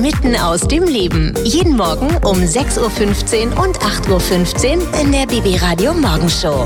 mitten aus dem Leben. Jeden Morgen um 6.15 Uhr und 8.15 Uhr in der BB Radio Morgenshow.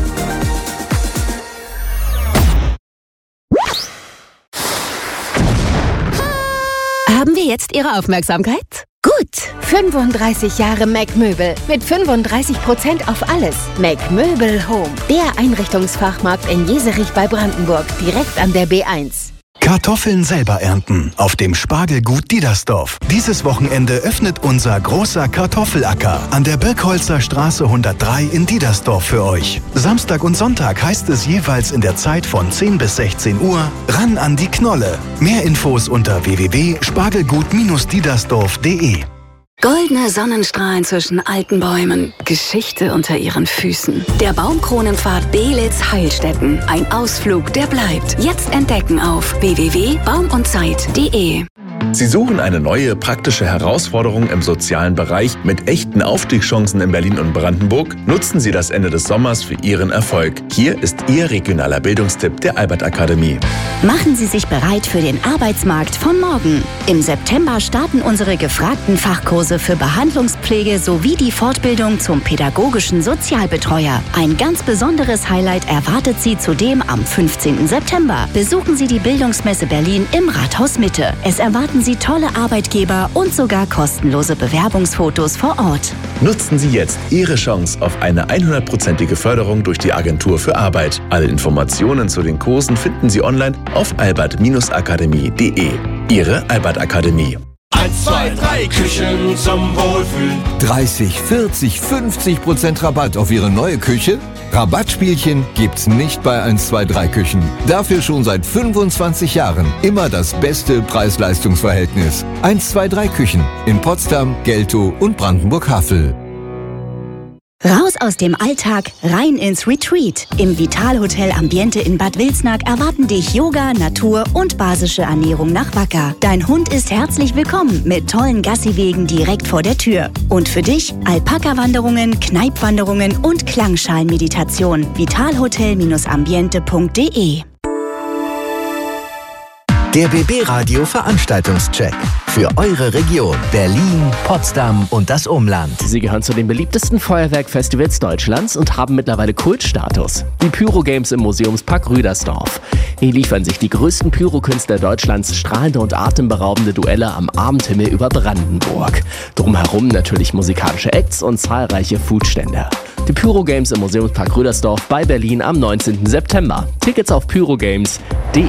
Haben wir jetzt Ihre Aufmerksamkeit? Gut, 35 Jahre Mac Möbel mit 35% auf alles. Mac Möbel Home, der Einrichtungsfachmarkt in Jeserich bei Brandenburg, direkt an der B1. Kartoffeln selber ernten auf dem Spargelgut Diedersdorf. Dieses Wochenende öffnet unser großer Kartoffelacker an der Birkholzer Straße 103 in Diedersdorf für euch. Samstag und Sonntag heißt es jeweils in der Zeit von 10 bis 16 Uhr ran an die Knolle. Mehr Infos unter www.spargelgut-diedersdorf.de. Goldene Sonnenstrahlen zwischen alten Bäumen, Geschichte unter ihren Füßen. Der Baumkronenpfad Beelitz-Heilstätten. Ein Ausflug, der bleibt. Jetzt entdecken auf www.baumundzeit.de. Sie suchen eine neue, praktische Herausforderung im sozialen Bereich mit echten Aufstiegschancen in Berlin und Brandenburg? Nutzen Sie das Ende des Sommers für Ihren Erfolg. Hier ist Ihr regionaler Bildungstipp der Albert Akademie. Machen Sie sich bereit für den Arbeitsmarkt von morgen. Im September starten unsere gefragten Fachkurse für Behandlungspflege sowie die Fortbildung zum pädagogischen Sozialbetreuer. Ein ganz besonderes Highlight erwartet Sie zudem am 15. September. Besuchen Sie die Bildungsmesse Berlin im Rathaus Mitte. Es erwarten Sie tolle Arbeitgeber und sogar kostenlose Bewerbungsfotos vor Ort. Nutzen Sie jetzt Ihre Chance auf eine 100%ige Förderung durch die Agentur für Arbeit. Alle Informationen zu den Kursen finden Sie online auf albert-akademie.de. Ihre Albert Akademie. 1, 2, 3 Küchen zum Wohlfühlen. 30, 40, 50% Rabatt auf Ihre neue Küche? Rabattspielchen gibt's nicht bei 1, 2, 3 Küchen. Dafür schon seit 25 Jahren immer das beste Preis-Leistungs-Verhältnis. 1, 2, 3 Küchen in Potsdam, Geltow und Brandenburg-Havel. Raus aus dem Alltag, rein ins Retreat. Im Vitalhotel Ambiente in Bad Wilsnack erwarten dich Yoga, Natur und basische Ernährung nach Wacker. Dein Hund ist herzlich willkommen mit tollen Gassiwegen direkt vor der Tür. Und für dich Alpaka-Wanderungen, Kneipwanderungen und Klangschalenmeditation. vitalhotel-ambiente.de. Der BB Radio Veranstaltungscheck für eure Region Berlin, Potsdam und das Umland. Sie gehören zu den beliebtesten Feuerwerkfestivals Deutschlands und haben mittlerweile Kultstatus. Die Pyro Games im Museumspark Rüdersdorf. Hier liefern sich die größten Pyrokünstler Deutschlands strahlende und atemberaubende Duelle am Abendhimmel über Brandenburg. Drumherum natürlich musikalische Acts und zahlreiche Foodstände. Die Pyro Games im Museumspark Rüdersdorf bei Berlin am 19. September. Tickets auf pyrogames.de.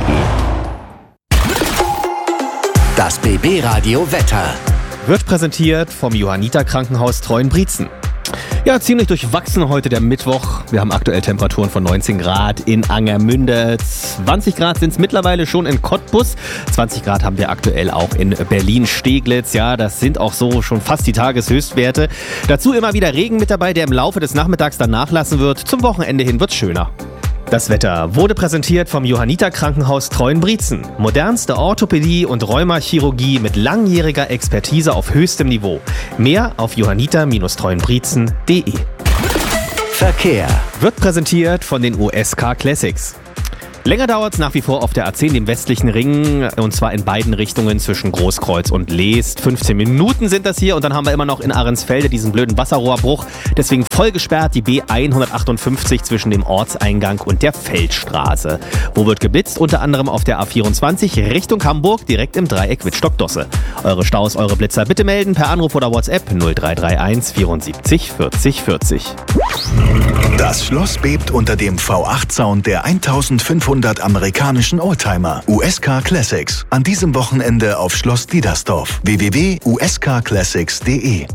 Das BB Radio Wetter wird präsentiert vom Johanniter Krankenhaus Treuenbrietzen. Ja, ziemlich durchwachsen heute der Mittwoch. Wir haben aktuell Temperaturen von 19 Grad in Angermünde. 20 Grad sind es mittlerweile schon in Cottbus. 20 Grad haben wir aktuell auch in Berlin-Steglitz. Ja, das sind auch so schon fast die Tageshöchstwerte. Dazu immer wieder Regen mit dabei, der im Laufe des Nachmittags dann nachlassen wird. Zum Wochenende hin wird's schöner. Das Wetter wurde präsentiert vom Johanniter Krankenhaus Treuenbrietzen. Modernste Orthopädie und Rheumachirurgie mit langjähriger Expertise auf höchstem Niveau. Mehr auf johanniter-treuenbrietzen.de. Verkehr wird präsentiert von den USK Classics. Länger dauert es nach wie vor auf der A10, dem westlichen Ring, und zwar in beiden Richtungen zwischen Großkreuz und Leest. 15 Minuten sind das hier und dann haben wir immer noch in Ahrensfelde diesen blöden Wasserrohrbruch. Deswegen voll gesperrt die B158 zwischen dem Ortseingang und der Feldstraße. Wo wird geblitzt? Unter anderem auf der A24 Richtung Hamburg, direkt im Dreieck Wittstock-Dosse. Eure Staus, eure Blitzer bitte melden per Anruf oder WhatsApp 0331 74 40 40. Das Schloss bebt unter dem V8-Sound der 1500 amerikanischen Oldtimer. USK Classics. An diesem Wochenende auf Schloss Diedersdorf. www.uskclassics.de.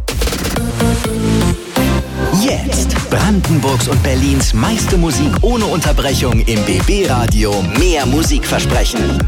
Jetzt Brandenburgs und Berlins meiste Musik ohne Unterbrechung im BB Radio. Mehr Musikversprechen.